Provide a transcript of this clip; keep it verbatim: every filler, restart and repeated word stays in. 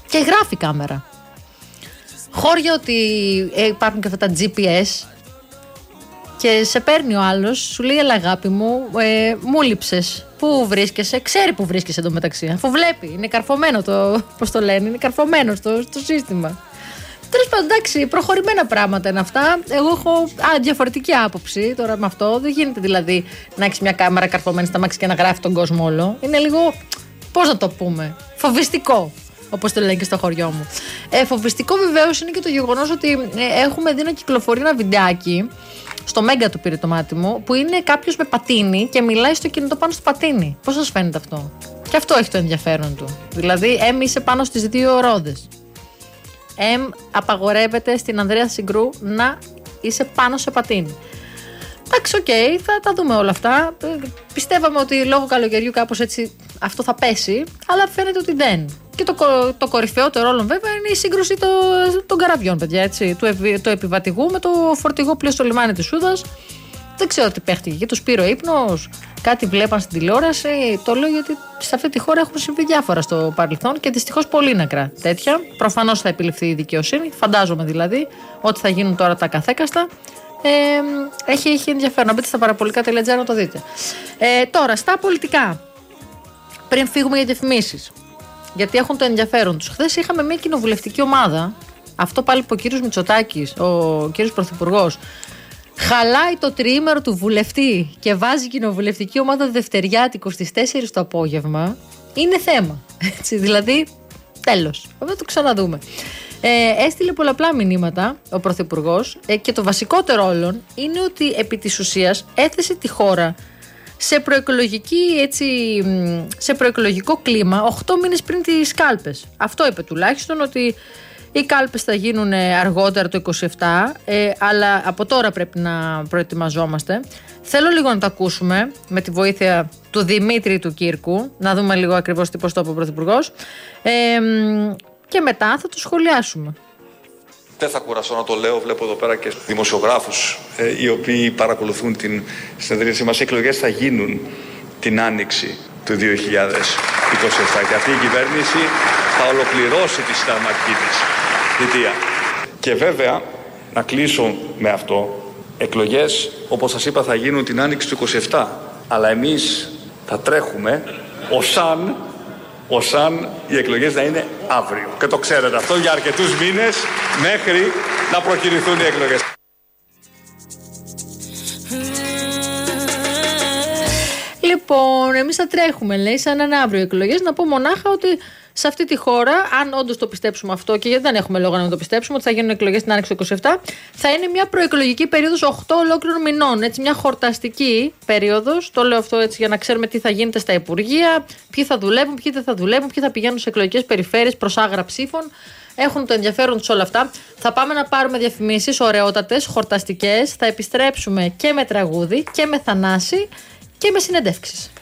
Και γράφει η κάμερα. Χώρια ότι υπάρχουν και αυτά τα τζι πι ες και σε παίρνει ο άλλος, σου λέει έλα αγάπη μου, ε, μου λείψες. Πού βρίσκεσαι, ξέρει που βρίσκεσαι εντωμεταξύ. Αφού βλέπει, είναι καρφωμένο το, πώς το λένε, είναι καρφωμένο στο, στο σύστημα. Τέλος πάντων, εντάξει, προχωρημένα πράγματα είναι αυτά. Εγώ έχω α, διαφορετική άποψη τώρα με αυτό. Δεν γίνεται δηλαδή να έχεις μια κάμερα καρφωμένη στα μάξι και να γράφει τον κόσμο όλο. Είναι λίγο, πώς να το πούμε, φοβιστικό. Όπως το λένε και στο χωριό μου. Ε, φοβιστικό βεβαίως είναι και το γεγονός ότι ε, έχουμε δει να κυκλοφορεί ένα βιντεάκι στο Μέγκα του πήρε το μάτι μου, που είναι κάποιος με πατίνι και μιλάει στο κινητό πάνω στο πατίνι. Πώς σας φαίνεται αυτό? Και αυτό έχει το ενδιαφέρον του. Δηλαδή, εμ είσαι πάνω στις δύο ρόδες. Εμ απαγορεύεται στην Ανδρέα Συγκρού να είσαι πάνω σε πατίνι. Εντάξει, οκ, okay, θα τα δούμε όλα αυτά. Πιστεύαμε ότι λόγω καλοκαιριού κάπως έτσι αυτό θα πέσει, αλλά φαίνεται ότι δεν. Και το, το κορυφαιότερο όλων βέβαια είναι η σύγκρουση το, των καραβιών, παιδιά, έτσι, του, ευ, του επιβατηγού με το φορτηγό πλοίο στο λιμάνι της Σούδας. Δεν ξέρω τι παίχτηκε και του πήρε ο ύπνος, κάτι βλέπαν στην τηλεόραση. Το λέω γιατί σε αυτή τη χώρα έχουν συμβεί διάφορα στο παρελθόν και δυστυχώς πολύ νεκρά τέτοια. Προφανώς θα επιληφθεί η δικαιοσύνη, φαντάζομαι δηλαδή ότι θα γίνουν τώρα τα καθέκαστα. Ε, έχει, έχει ενδιαφέρον να μπείτε στα παραπολικά τελεία τζι άρ να το δείτε. Ε, τώρα, στα πολιτικά, πριν φύγουμε για διαφημίσεις, γιατί έχουν το ενδιαφέρον τους. Χθες είχαμε μια κοινοβουλευτική ομάδα. Αυτό πάλι που ο κύριος Μητσοτάκης, ο κύριος Πρωθυπουργός, χαλάει το τριήμερο του βουλευτή και βάζει κοινοβουλευτική ομάδα Δευτεριάτικο στις τέσσερις το απόγευμα. Είναι θέμα. Έτσι, δηλαδή, τέλος. Θα το ξαναδούμε. Ε, έστειλε πολλαπλά μηνύματα ο Πρωθυπουργός ε, και το βασικότερο όλων είναι ότι επί της ουσίας έθεσε τη χώρα σε, προεκλογική, έτσι, σε προεκλογικό κλίμα οκτώ μήνες πριν τις κάλπες. Αυτό είπε τουλάχιστον, ότι οι κάλπες θα γίνουν αργότερα το είκοσι επτά, ε, αλλά από τώρα πρέπει να προετοιμαζόμαστε. Θέλω λίγο να το ακούσουμε με τη βοήθεια του Δημήτρη του Κύρκου, να δούμε λίγο ακριβώς τι πώς το είπε ο Πρωθυπουργός. Ε, και μετά θα το σχολιάσουμε. Δεν θα κουραστώ να το λέω, βλέπω εδώ πέρα και δημοσιογράφους ε, οι οποίοι παρακολουθούν την συνεδρίαση μας. Οι εκλογές θα γίνουν την Άνοιξη του δύο χιλιάδες είκοσι επτά και αυτή η κυβέρνηση θα ολοκληρώσει τη συνταγματική της θητεία. Και βέβαια, να κλείσω με αυτό, εκλογές όπως σας είπα θα γίνουν την Άνοιξη του είκοσι επτά, αλλά εμείς θα τρέχουμε ως αν ως αν οι εκλογές να είναι αύριο. Και το ξέρετε αυτό για αρκετούς μήνες μέχρι να προκηρυθούν οι εκλογές. Λοιπόν, εμείς θα τρέχουμε, λέει, σαν να είναι αύριο οι εκλογές. Να πω μονάχα ότι σε αυτή τη χώρα, αν όντως το πιστέψουμε αυτό, και γιατί δεν έχουμε λόγο να μην το πιστέψουμε, ότι θα γίνουν εκλογές την Άνοιξη του είκοσι επτά, θα είναι μια προεκλογική περίοδος οκτώ ολόκληρων μηνών. Έτσι, μια χορταστική περίοδος. Το λέω αυτό έτσι για να ξέρουμε τι θα γίνεται στα υπουργεία, ποιοι θα δουλεύουν, ποιοι δεν θα δουλεύουν, ποιοι θα πηγαίνουν σε εκλογικές περιφέρειες προς άγρα ψήφων. Έχουν το ενδιαφέρον τους όλα αυτά. Θα πάμε να πάρουμε διαφημίσεις ωραιότατες, χορταστικές. Θα επιστρέψουμε και με τραγούδι και με Θανάση και με συνεντεύξεις.